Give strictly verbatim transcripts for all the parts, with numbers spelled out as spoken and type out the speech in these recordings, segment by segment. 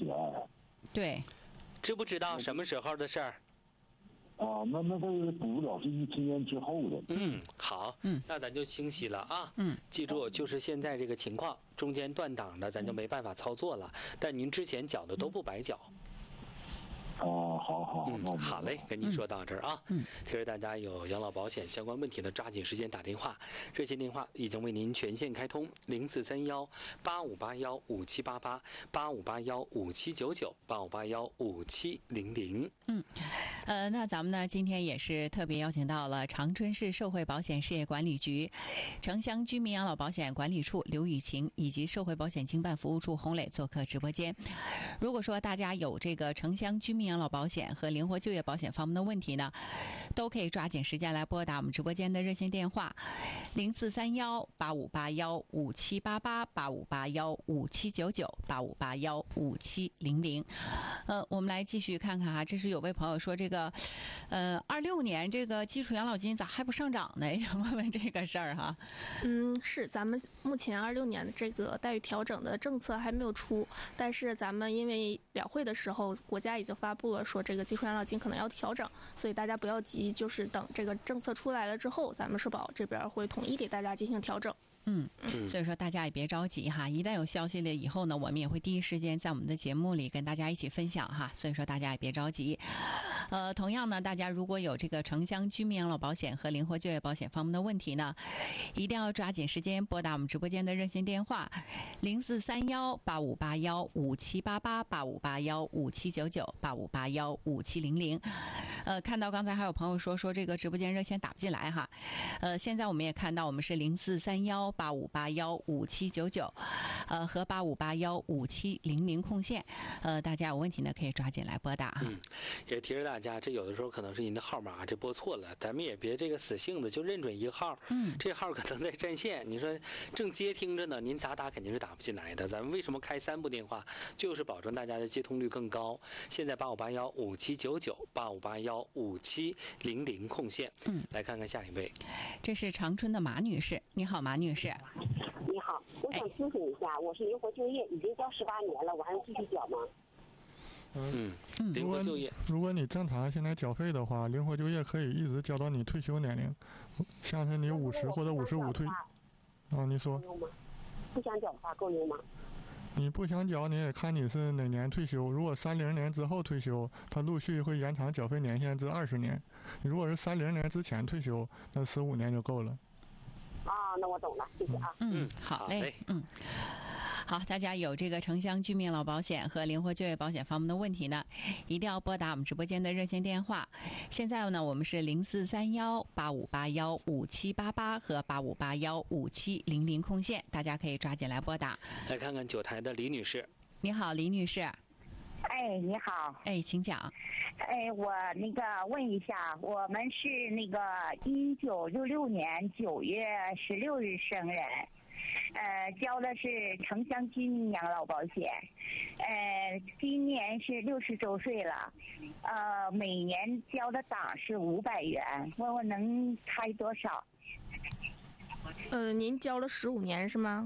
元。 对， 知不知道什么时候的事儿？ 啊，那那这补不了，是一七年之后的。 嗯，好， 嗯， 那咱就清晰了啊。 嗯， 记住，就是现在这个情况，中间断档的咱就没办法操作了。但您之前缴的都不白缴。 哦，好好， 嗯，好嘞，跟您说到这儿啊。 嗯， 提示大家有养老保险相关问题的，抓紧时间打电话。热线电话已经为您全线开通，零四三幺八五八幺五七八八八五八幺五七九九八五八幺五七零零。 嗯，呃，那咱们呢，今天也是特别邀请到了长春市社会保险事业管理局城乡居民养老保险管理处刘雨晴以及社会保险经办服务处洪磊做客直播间。如果说大家有这个城乡居民养老保险和灵活就业保险方面的问题呢，都可以抓紧时间来拨打我们直播间的热线电话零四三幺八五八幺五七八八八五八幺五七九九八五八幺五七零零。呃，我们来继续看看哈，这是有位朋友说这个，呃，二六年这个基础养老金咋还不上涨呢？想问问这个事儿哈。 嗯，是咱们目前二六年的这个待遇调整的政策还没有出，但是咱们因为两会的时候国家已经发布了说这个基础养老金可能要调整，所以大家不要急，就是等这个政策出来了之后，咱们社保这边会统一给大家进行调整。 嗯，所以说大家也别着急哈，一旦有消息了以后呢，我们也会第一时间在我们的节目里跟大家一起分享哈，所以说大家也别着急。呃，同样呢，大家如果有这个城乡居民养老保险和灵活就业保险方面的问题呢，一定要抓紧时间拨打我们直播间的热线电话零四三幺八五八幺五七八八八五八幺五七九九八五八幺五七零零。呃，看到刚才还有朋友说说这个直播间热线打不进来哈，呃，现在我们也看到我们是零四三幺八五八幺五七九九，呃和八五八幺五七零零空线，呃，大家有问题呢可以抓紧来拨打。 嗯，也提示大家，这有的时候可能是您的号码这拨错了，咱们也别这个死性子就认准一个号， 嗯， 这号可能在占线，你说正接听着呢，您咋打肯定是打不进来的。咱们为什么开三部电话，就是保证大家的接通率更高。现在八五八幺五七九九八五八幺五七零零空线， 嗯， 来看看下一位， 这是长春的马女士，你好，马女士。 你好，我想咨询一下，我是灵活就业，已经交十八年了，我还能继续缴吗？ 嗯，灵活就业， 如果你正常现在缴费的话，灵活就业可以一直交到你退休年龄，像是你五十或者五十五退。啊，你说？ 不想缴的话够用吗？ 你不想缴，你也看你是哪年退休。如果三零年之后退休，它陆续会延长缴费年限至二十年。如果是三零年之前退休，那十五年就够了。 啊，那我懂了，谢谢啊。 嗯，好嘞，嗯，好，大家有这个城乡居民养老保险和灵活就业保险方面的问题呢，一定要拨打我们直播间的热线电话。现在呢，我们是零四三幺八五八幺五七八八和八五八幺五七零零空线，大家可以抓紧来拨打。 来看看九台的李女士， 你好，李女士。 哎，你好。 哎，请讲。 哎，我那个问一下，我们是那个一九六六年九月十六日生人，呃，交的是城乡居民养老保险，呃，今年是六十周岁了，呃，每年交的档是五百元，问问能开多少？ 呃，您交了十五年是吗？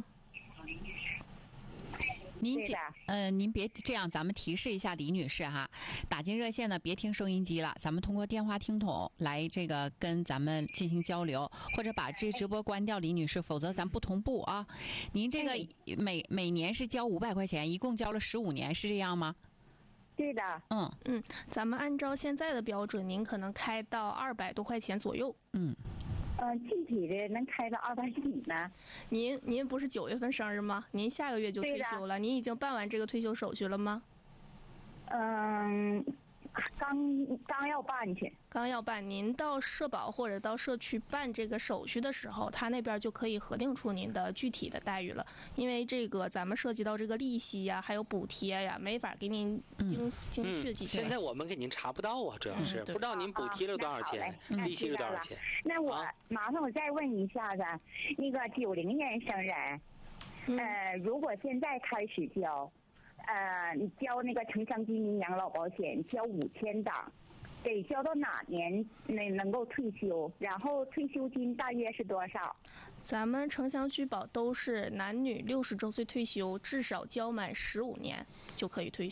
您呃，您别这样，咱们提示一下李女士哈，打进热线呢，别听收音机了，咱们通过电话听筒来这个跟咱们进行交流，或者把这直播关掉，李女士，否则咱不同步啊。您这个每每年是交五百块钱，一共交了十五年，是这样吗？ 对的。 嗯嗯，咱们按照现在的标准，您可能开到二百多块钱左右。 嗯。 呃，具体的能开到二百几呢？ 您您不是九月份生日吗？您下个月就退休了，您已经办完这个退休手续了吗？ 嗯，刚刚要办去， 刚要办。您到社保或者到社区办这个手续的时候，他那边就可以核定出您的具体的待遇了。因为这个咱们涉及到这个利息呀，还有补贴呀，没法给您精、嗯、精确计算、 嗯。现在我们给您查不到啊，主要是、嗯、不知道您补贴了多少钱， 嗯、 利息是多少钱。 那我、啊、麻烦我再问一下子，那个九零年生人， 嗯、 呃，如果现在开始交。呃，你交那个城乡居民养老保险，交五千档，得交到哪年能能够退休？然后退休金大约是多少？ 咱们城乡居保都是男女六十周岁退休，至少交满十五年就可以退休。